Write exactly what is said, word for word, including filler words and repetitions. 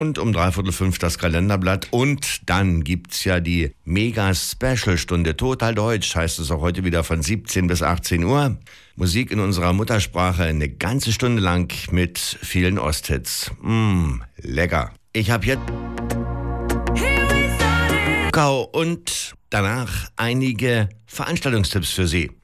Und um dreiviertel fünf das Kalenderblatt. Und dann gibt's ja die Mega-Special-Stunde. Total Deutsch heißt es auch heute wieder von siebzehn bis achtzehn Uhr. Musik in unserer Muttersprache eine ganze Stunde lang mit vielen Osthits. Mmm, lecker. Ich habe jetzt Kau und danach einige Veranstaltungstipps für Sie.